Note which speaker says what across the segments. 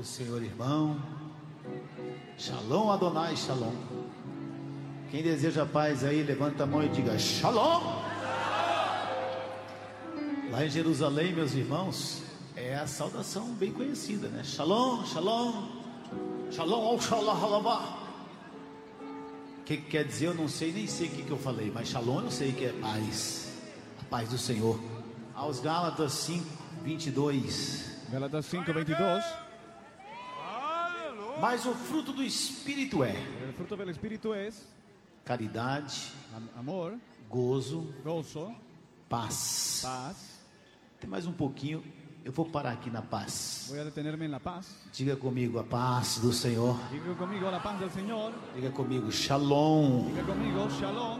Speaker 1: do Senhor, irmão. Shalom, Adonai, shalom. Quem deseja paz aí, levanta a mão e diga shalom. Lá em Jerusalém, meus irmãos, é a saudação bem conhecida, né? Shalom, shalom, shalom, shalom, halabá. O que quer dizer? Eu não sei, nem sei o que eu falei, mas shalom eu sei que é paz, a paz do Senhor. Aos Gálatas 5, 22.
Speaker 2: Gálatas 5, 22.
Speaker 1: Mas o fruto do Espírito é
Speaker 2: El fruto del Espíritu es
Speaker 1: caridade,
Speaker 2: amor,
Speaker 1: gozo,
Speaker 2: gozo,
Speaker 1: paz.
Speaker 2: paz.
Speaker 1: Tem mais um pouquinho, eu vou parar aqui na paz.
Speaker 2: Voy a detenerme en la paz.
Speaker 1: Diga comigo a paz do Senhor.
Speaker 2: Diga conmigo la paz del Señor.
Speaker 1: Diga comigo shalom.
Speaker 2: Diga conmigo shalom.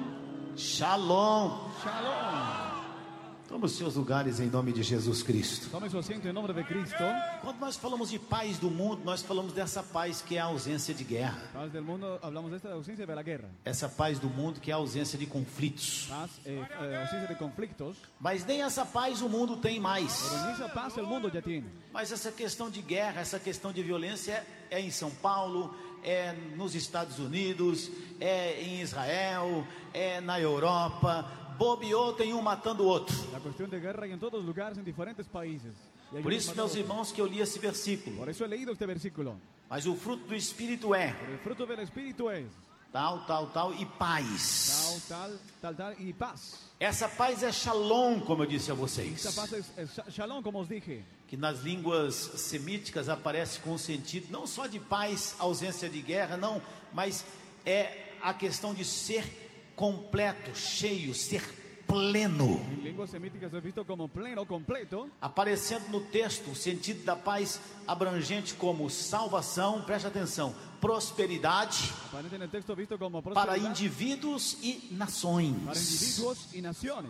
Speaker 1: Shalom.
Speaker 2: Shalom.
Speaker 1: Tome os seus lugares em nome de Jesus Cristo.
Speaker 2: Tome su asiento en nombre de Cristo.
Speaker 1: Quando nós falamos de paz do mundo, nós falamos dessa paz que é a ausência de guerra.
Speaker 2: Paz del mundo, hablamos de esta ausencia de la guerra.
Speaker 1: Essa paz do mundo que é a ausência de conflitos.
Speaker 2: Paz, ausencia de conflictos.
Speaker 1: Mas nem essa paz o mundo tem mais.
Speaker 2: Pero ni esa paz el mundo ya tiene.
Speaker 1: Mas essa questão de guerra, essa questão de violência é em São Paulo, é nos Estados Unidos, é em Israel, é na Europa. Bobeou, tem um matando o outro.
Speaker 2: La cuestión de guerra en todos los lugares, en diferentes países. Y hay
Speaker 1: Por
Speaker 2: unos
Speaker 1: isso,
Speaker 2: matando
Speaker 1: meus
Speaker 2: otros.
Speaker 1: irmãos, que eu li esse versículo.
Speaker 2: Por eso he leído este versículo.
Speaker 1: Mas o fruto do Espírito é
Speaker 2: Pero el fruto del Espíritu es
Speaker 1: tal, tal, tal e paz.
Speaker 2: tal y paz.
Speaker 1: Essa paz é shalom, como eu disse a
Speaker 2: Esta
Speaker 1: vocês.
Speaker 2: paz es shalom, como os dije.
Speaker 1: Que nas línguas semíticas aparece com o sentido não só de paz, ausência de guerra, não, mas é a questão de ser completo, cheio, ser pleno.
Speaker 2: En lenguas semíticas es visto como pleno, completo.
Speaker 1: Aparecendo no texto o sentido da paz abrangente como salvação, preste atenção, prosperidade
Speaker 2: Aparece en el texto visto como
Speaker 1: para
Speaker 2: prosperidad
Speaker 1: indivíduos e
Speaker 2: para
Speaker 1: nações.
Speaker 2: individuos y naciones.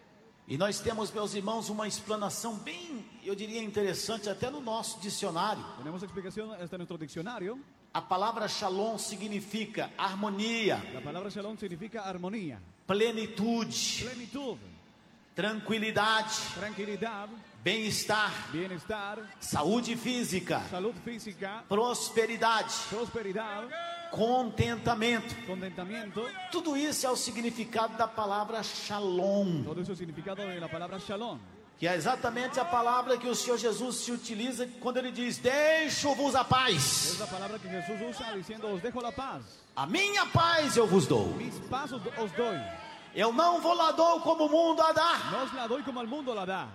Speaker 1: E nós temos, meus irmãos, uma explanação bem, eu diria, interessante até no nosso dicionário.
Speaker 2: Tenemos explicación hasta en nuestro diccionario.
Speaker 1: A palavra shalom significa harmonia,
Speaker 2: La palabra shalom significa armonía,
Speaker 1: plenitude,
Speaker 2: plenitud,
Speaker 1: tranquilidade,
Speaker 2: tranquilidad,
Speaker 1: bem-estar,
Speaker 2: bienestar,
Speaker 1: saúde física,
Speaker 2: salud física,
Speaker 1: prosperidade,
Speaker 2: prosperidad,
Speaker 1: contentamento.
Speaker 2: contentamiento.
Speaker 1: Tudo isso é o significado da palavra shalom,
Speaker 2: Todo eso es significado de la palabra shalom.
Speaker 1: que é exatamente a palavra que o Senhor Jesus se utiliza quando ele diz: deixo-vos a paz,
Speaker 2: Es la palabra que Jesús usa diciendo: os dejo la paz.
Speaker 1: a minha paz eu vos dou.
Speaker 2: Mis pasos os doy.
Speaker 1: Eu não vou lá dou como o mundo a dar.
Speaker 2: No os la doy como el mundo la da.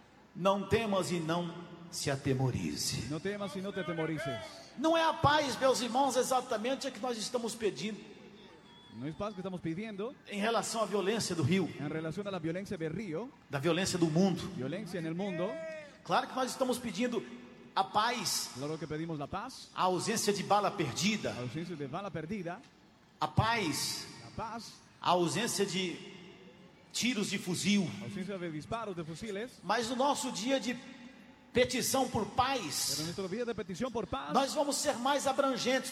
Speaker 1: Não temas e não se atemorize.
Speaker 2: No temas y no te atemorices.
Speaker 1: Não é a paz, meus irmãos, exatamente a que nós estamos pedindo
Speaker 2: No es paz que estamos pidiendo
Speaker 1: em relação à violência do Rio,
Speaker 2: en relación a la violencia de Río,
Speaker 1: da violência do mundo.
Speaker 2: violencia en el mundo.
Speaker 1: Claro que nós estamos pedindo a paz,
Speaker 2: Claro que pedimos la paz,
Speaker 1: a ausência de bala perdida,
Speaker 2: ausencia de bala perdida,
Speaker 1: a paz,
Speaker 2: la paz,
Speaker 1: a ausência de tiros de fuzil.
Speaker 2: ausencia de disparos de fusiles.
Speaker 1: Mas no nosso dia de petição por
Speaker 2: Pero
Speaker 1: paz,
Speaker 2: en nuestro día de petición por paz,
Speaker 1: nós vamos ser mais abrangentes.